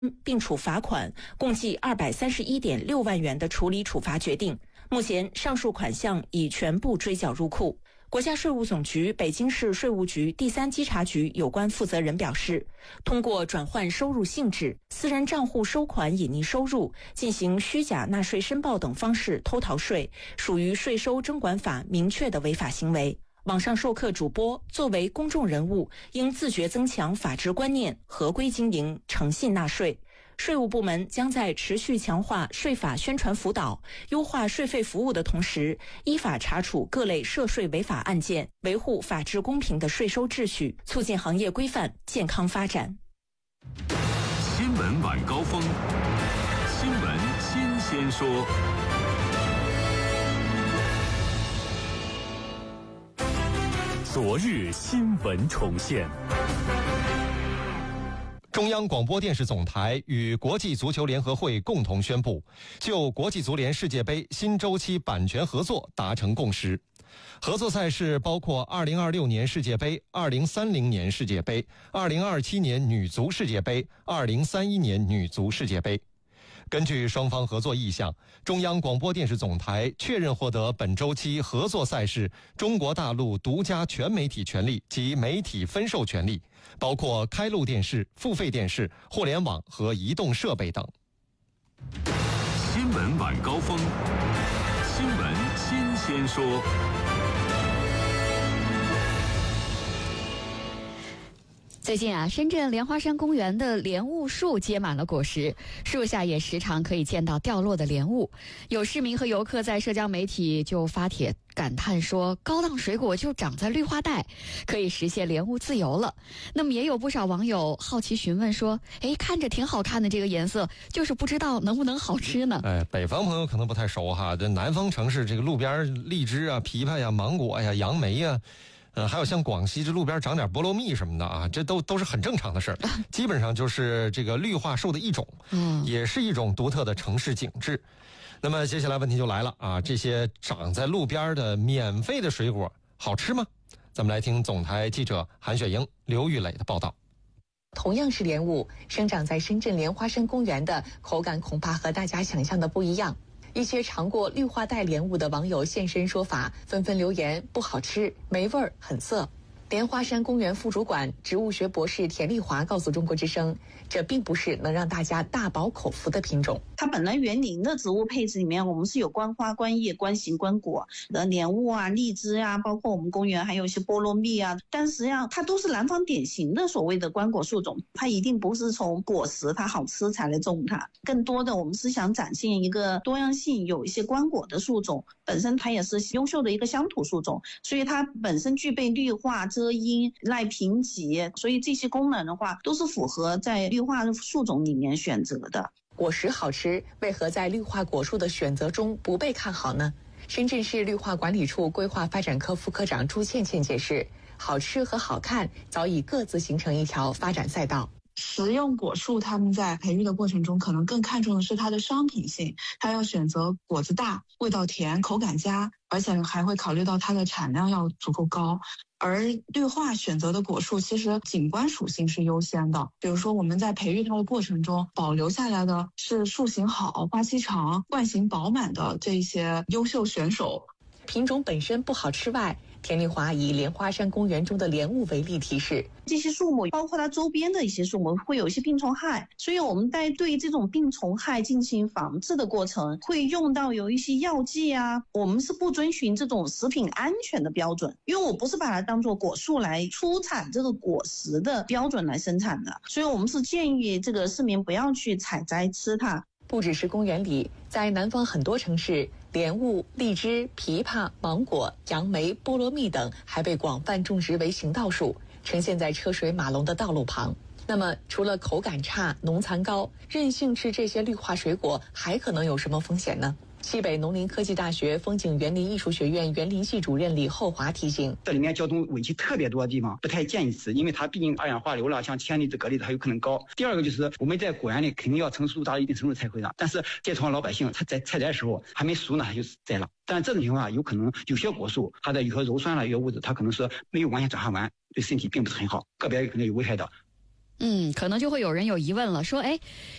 并处罚款，共计231.6万元的处理处罚决定。目前，上述款项已全部追缴入库。国家税务总局北京市税务局第3稽查局有关负责人表示，通过转换收入性质、私人账户收款隐匿收入、进行虚假纳税申报等方式偷逃税，属于税收征管法明确的违法行为。网上授课主播作为公众人物，应自觉增强法治观念，合规经营，诚信纳税。税务部门将在持续强化税法宣传辅导、优化税费服务的同时，依法查处各类涉税违法案件，维护法治公平的税收秩序，促进行业规范健康发展。 新闻晚高峰，新闻新鲜说。昨日新闻重现。 中央广播电视总台与国际足球联合会共同宣布，就国际足联世界杯新周期版权合作达成共识。合作赛事包括2026年世界杯、2030年世界杯、2027年女足世界杯、2031年女足世界杯。根据双方合作意向，中央广播电视总台确认获得本周期合作赛事中国大陆独家全媒体权利及媒体分授权利，包括开路电视、付费电视、互联网和移动设备等。 新闻晚高峰，新闻新鲜说。 最近深圳莲花山公园的莲雾树结满了果实，树下也时常可以见到掉落的莲雾。有市民和游客在社交媒体就发帖感叹说，高档水果就长在绿化带，可以实现莲雾自由了。那么也有不少网友好奇询问说，看着挺好看的这个颜色，就是不知道能不能好吃呢？ 北方朋友可能不太熟哈，这南方城市这个路边荔枝啊、枇杷呀、芒果呀、杨梅呀。还有像广西这路边长点菠萝蜜什么的啊，这都是很正常的事儿，基本上就是这个绿化树的一种，也是一种独特的城市景致。那么接下来问题就来了啊，这些长在路边的免费的水果好吃吗？咱们来听总台记者韩雪英、刘玉磊的报道。 同样是莲雾，生长在深圳莲花山公园的口感恐怕和大家想象的不一样。一些尝过绿化带莲雾的网友现身说法，纷纷留言不好吃、没味儿、很涩。莲花山公园副主管、植物学博士田丽华告诉中国之声，这并不是能让大家大饱口福的品种。 它本来园林的植物配置里面，我们是有观花、观叶、观形、观果的莲雾啊、荔枝啊，包括我们公园还有一些菠萝蜜啊。但实际上，它都是南方典型的所谓的观果树种，它一定不是从果实它好吃才来种它。更多的，我们是想展现一个多样性，有一些观果的树种，本身它也是优秀的一个乡土树种，所以它本身具备绿化、遮阴、耐贫瘠，所以这些功能的话，都是符合在绿化树种里面选择的。 果实好吃，为何在绿化果树的选择中不被看好呢？深圳市绿化管理处规划发展科副科长朱倩倩解释，好吃和好看早已各自形成一条发展赛道。 食用果树他们在培育的过程中可能更看重的是它的商品性，它要选择果子大、味道甜、口感佳，而且还会考虑到它的产量要足够高。而绿化选择的果树其实景观属性是优先的，比如说我们在培育它的过程中保留下来的是树形好、花期长、冠形饱满的这些优秀选手。 品种本身不好吃外，田丽华以莲花山公园中的莲雾为例提示， 这些树木包括它周边的一些树木会有一些病虫害，所以我们在对这种病虫害进行防治的过程会用到有一些药剂啊，我们是不遵循这种食品安全的标准，因为我不是把它当作果树来出产这个果实的标准来生产的，所以我们是建议这个市民不要去采摘吃它。 不只是公园里，在南方很多城市，莲雾、荔枝、枇杷、芒果、杨梅、菠萝蜜等还被广泛种植为行道树，呈现在车水马龙的道路旁。那么，除了口感差、农残高，任性吃这些绿化水果还可能有什么风险呢？西北农林科技大学风景园林艺术学院园林系主任李厚华提醒， 这里面交通尾气特别多的地方不太建议吃，因为它毕竟二氧化硫了，像铅离子、镉离子还有可能高。第二个就是我们在果园里肯定要成熟度达到一定程度才会让，但是这从老百姓他在采摘的时候还没熟呢，他就摘了。但是这种情况下，有可能有些果树它的有些鞣酸了、有些物质，它可能是没有完全转化完，对身体并不是很好，个别可能有危害的。 可能就会有人有疑问了，说，哎，